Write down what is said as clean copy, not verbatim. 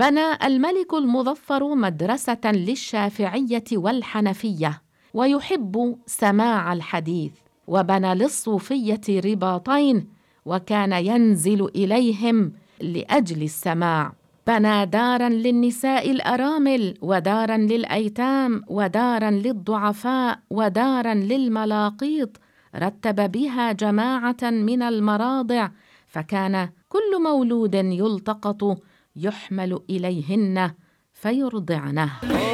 بنى الملك المظفر مدرسة للشافعية والحنفية، ويحب سماع الحديث، وبنى للصوفية رباطين وكان ينزل إليهم لأجل السماع. بنى داراً للنساء الأرامل، وداراً للأيتام، وداراً للضعفاء، وداراً للملاقيط، رتب بها جماعة من المراضع، فكان كل مولود يلتقط يحمل إليهن فيرضعنه.